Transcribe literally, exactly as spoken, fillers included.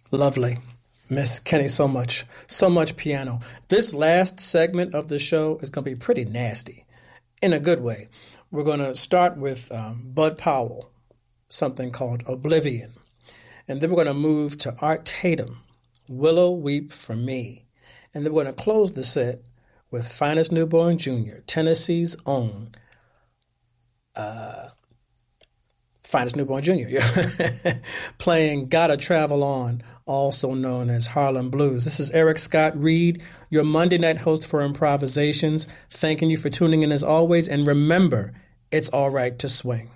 Lovely. Miss Kenny, so much, so much piano. This last segment of the show is going to be pretty nasty in a good way. We're going to start with um, Bud Powell, something called Oblivion. And then we're going to move to Art Tatum, Willow Weep for Me. And then we're going to close the set with Finest Newborn Junior, Tennessee's own uh, Finest Newborn Junior, yeah. playing Gotta Travel On, also known as Harlem Blues. This is Eric Scott Reed, your Monday night host for Improvisations, thanking you for tuning in as always. And remember, it's all right to swing.